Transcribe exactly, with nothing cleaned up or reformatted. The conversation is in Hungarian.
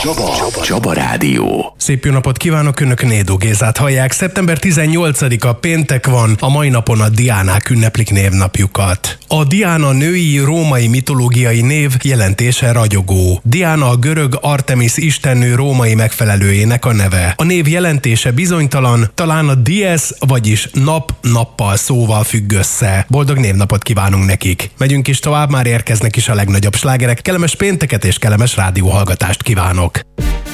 Csaba, Csaba Rádió. Szép jó napot kívánok, önök Nédó Gézát hallják. szeptember tizennyolcadika péntek van, a mai napon a Diánák ünneplik névnapjukat. A Diana női római mitológiai név jelentése ragyogó. Diana a görög Artemis istennő római megfelelőjének a neve. A név jelentése bizonytalan, talán a dies, vagyis nap, nappal szóval függ össze. Boldog névnapot kívánunk nekik. Megyünk is tovább, már érkeznek is a legnagyobb slágerek. Kellemes pénteket és kellemes rádióhallgatást kívánok.